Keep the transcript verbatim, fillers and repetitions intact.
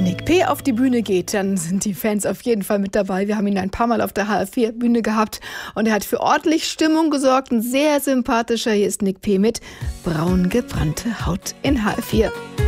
Wenn Nick P. auf die Bühne geht, dann sind die Fans auf jeden Fall mit dabei. Wir haben ihn ein paar Mal auf der H R vier Bühne gehabt und er hat für ordentlich Stimmung gesorgt. Ein sehr sympathischer. Hier ist Nick P. mit Braun gebrannte Haut in H R vier.